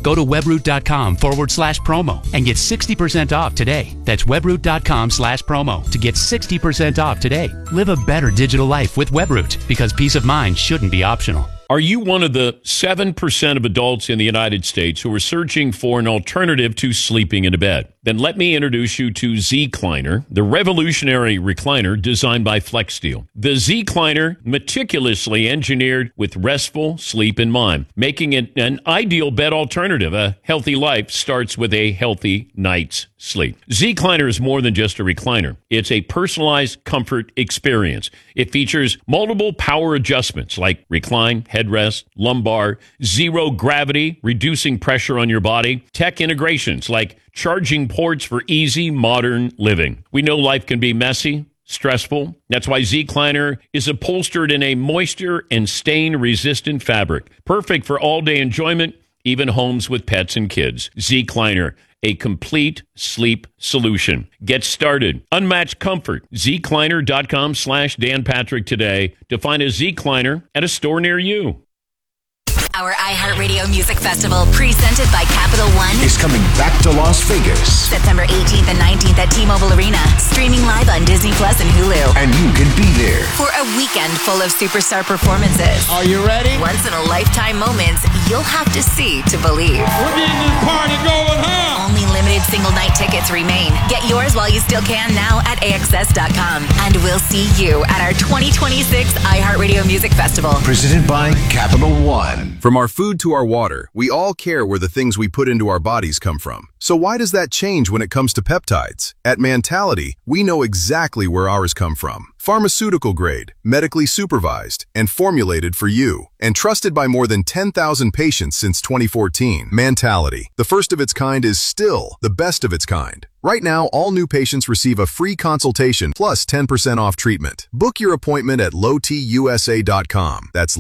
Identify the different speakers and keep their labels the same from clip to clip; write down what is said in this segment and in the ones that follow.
Speaker 1: Go to webroot.com/promo and get 60% off today. That's webroot.com/promo to get 60% off today. Live a better digital life with Webroot, because peace of mind shouldn't be optional.
Speaker 2: Are you one of the 7% of adults in the United States who are searching for an alternative to sleeping in a bed? Then let me introduce you to Zecliner, the revolutionary recliner designed by FlexSteel. The Zecliner, meticulously engineered with restful sleep in mind, making it an ideal bed alternative. A healthy life starts with a healthy night's sleep. Zecliner is more than just a recliner. It's a personalized comfort experience. It features multiple power adjustments like recline, headrest, lumbar, zero gravity, reducing pressure on your body, tech integrations like charging ports for easy modern living. We know life can be messy, stressful. That's why Zecliner is upholstered in a moisture and stain-resistant fabric, perfect for all-day enjoyment, even homes with pets and kids. Zecliner, a complete sleep solution. Get started. Unmatched comfort. Zecliner.com/Dan Patrick today to find a Zecliner at a store near you.
Speaker 3: Our iHeartRadio Music Festival, presented by Capital One,
Speaker 4: is coming back to Las Vegas.
Speaker 3: September 18th and 19th at T-Mobile Arena. Streaming live on Disney Plus and Hulu.
Speaker 4: And you can be there
Speaker 3: for a weekend full of superstar performances.
Speaker 5: Are you ready?
Speaker 3: Once-in-a-lifetime moments you'll have to see to believe.
Speaker 5: We're getting this party going, huh?
Speaker 3: Only limited single-night tickets remain. Get yours while you still can now at AXS.com. And we'll see you at our 2026 iHeartRadio Music Festival.
Speaker 4: Presented by Capital One.
Speaker 6: From our food to our water, we all care where the things we put into our bodies come from. So why does that change when it comes to peptides? At Mentality, we know exactly where ours come from. Pharmaceutical grade, medically supervised, and formulated for you. And trusted by more than 10,000 patients since 2014. Mentality, the first of its kind, is still the best of its kind. Right now, all new patients receive a free consultation plus 10% off treatment. Book your appointment at lowtusa.com. That's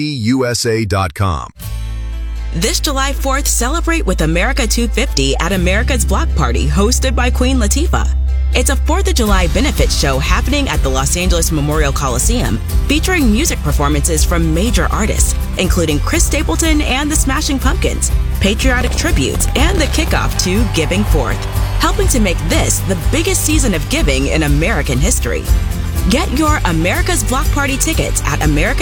Speaker 6: lowtusa.com.
Speaker 7: This July 4th, celebrate with America 250 at America's Block Party, hosted by Queen Latifah. It's a 4th of July benefit show happening at the Los Angeles Memorial Coliseum, featuring music performances from major artists, including Chris Stapleton and the Smashing Pumpkins, patriotic tributes, and the kickoff to Giving Forth, helping to make this the biggest season of giving in American history. Get your America's Block Party tickets at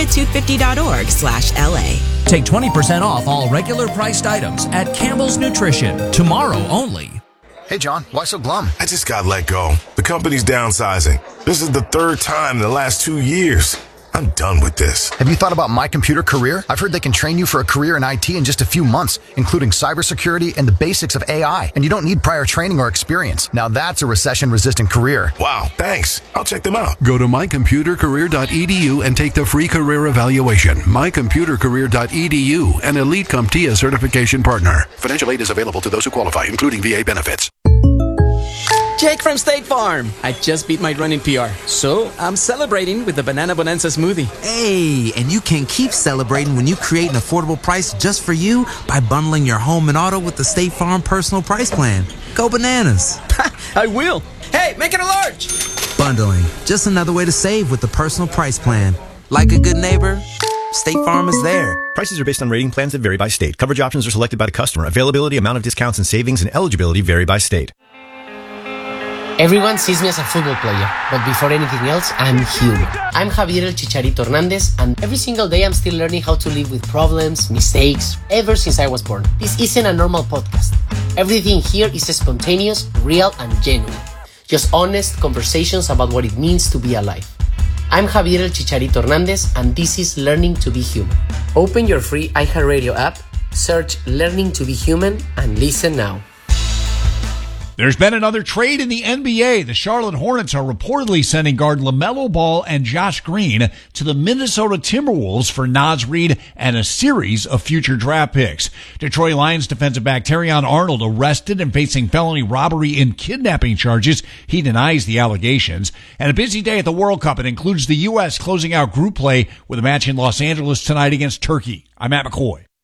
Speaker 7: america250.org/LA.
Speaker 8: Take 20% off all regular priced items at Campbell's Nutrition tomorrow only.
Speaker 9: Hey, John, why so glum?
Speaker 10: I just got let go. The company's downsizing. This is the third time in the last 2 years. I'm done with this.
Speaker 9: Have you thought about My Computer Career? I've heard they can train you for a career in IT in just a few months, including cybersecurity and the basics of AI. And you don't need prior training or experience. Now that's a recession-resistant career.
Speaker 10: Wow, thanks. I'll check them out.
Speaker 11: Go to mycomputercareer.edu and take the free career evaluation. Mycomputercareer.edu, an Elite CompTIA certification partner. Financial aid is available to those who qualify, including VA benefits.
Speaker 12: Jake from State Farm. I just beat my running PR, so I'm celebrating with the Banana Bonanza smoothie.
Speaker 13: Hey, and you can keep celebrating when you create an affordable price just for you by bundling your home and auto with the State Farm Personal Price Plan. Go bananas.
Speaker 12: I will. Hey, make it a large.
Speaker 13: Bundling, just another way to save with the Personal Price Plan. Like a good neighbor, State Farm is there.
Speaker 14: Prices are based on rating plans that vary by state. Coverage options are selected by the customer. Availability, amount of discounts and savings, and eligibility vary by state.
Speaker 15: Everyone sees me as a football player, but before anything else, I'm human. I'm Javier El Chicharito Hernandez, and every single day I'm still learning how to live with problems, mistakes, ever since I was born. This isn't a normal podcast. Everything here is spontaneous, real, and genuine. Just honest conversations about what it means to be alive. I'm Javier El Chicharito Hernandez, and this is Learning to be Human. Open your free iHeartRadio app, search Learning to be Human, and listen now.
Speaker 16: There's been another trade in the NBA. The Charlotte Hornets are reportedly sending guard LaMelo Ball and Josh Green to the Minnesota Timberwolves for Naz Reid and a series of future draft picks. Detroit Lions defensive back Terrion Arnold arrested and facing felony robbery and kidnapping charges. He denies the allegations. And a busy day at the World Cup. It includes the U.S. closing out group play with a match in Los Angeles tonight against Turkey. I'm Matt McCoy.